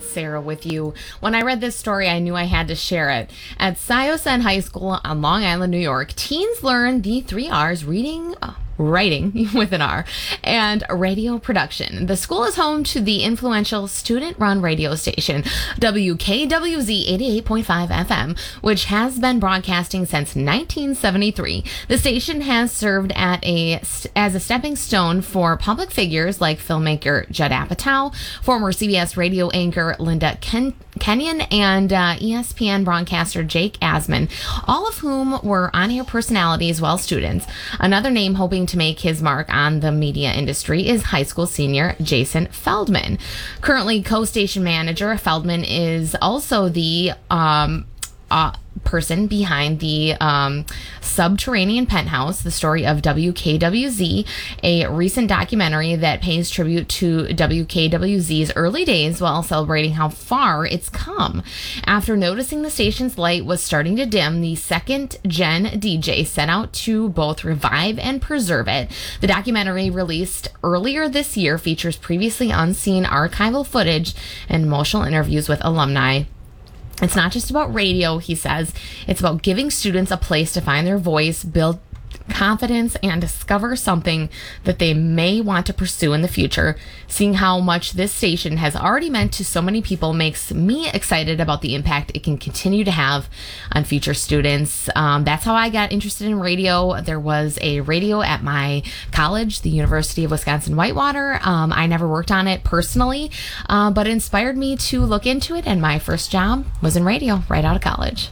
Sarah with you. When I read this story, I knew I had to share it. At Sciosan High School on Long Island, New York, teens learn the 3 R's: reading, writing with an R, and radio production. The school is home to the influential student-run radio station WKWZ 88.5 FM, which has been broadcasting since 1973. The station has served as a stepping stone for public figures like filmmaker Judd Apatow, former CBS radio anchor Linda Kenyon, and ESPN broadcaster Jake Asman, all of whom were on-air personalities while students. Another name hoping to make his mark on the media industry is high school senior Jason Feldman. Currently co-station manager, Feldman is also the person behind the Subterranean Penthouse, the story of WKWZ, a recent documentary that pays tribute to WKWZ's early days while celebrating how far it's come. After noticing the station's light was starting to dim, the second-gen DJ set out to both revive and preserve it. The documentary, released earlier this year, features previously unseen archival footage and emotional interviews with alumni. It's not just about radio, he says. It's about giving students a place to find their voice, build confidence, and discover something that they may want to pursue in the future. Seeing how much this station has already meant to so many people makes me excited about the impact it can continue to have on future students. That's how I got interested in radio. There was a radio at my college, the University of Wisconsin-Whitewater. I never worked on it personally, but it inspired me to look into it, and my first job was in radio right out of college.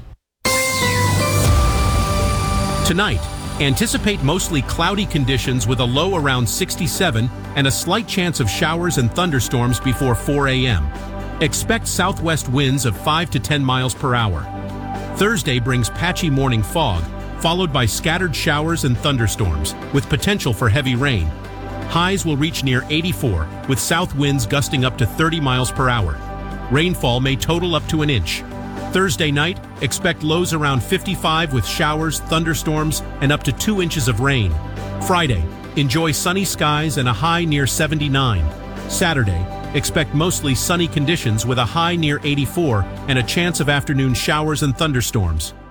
Tonight, anticipate mostly cloudy conditions with a low around 67 and a slight chance of showers and thunderstorms before 4 a.m. Expect southwest winds of 5 to 10 miles per hour. Thursday brings patchy morning fog, followed by scattered showers and thunderstorms, with potential for heavy rain. Highs will reach near 84, with south winds gusting up to 30 miles per hour. Rainfall may total up to an inch. Thursday night, expect lows around 55 with showers, thunderstorms, and up to 2 inches of rain. Friday, enjoy sunny skies and a high near 79. Saturday, expect mostly sunny conditions with a high near 84 and a chance of afternoon showers and thunderstorms.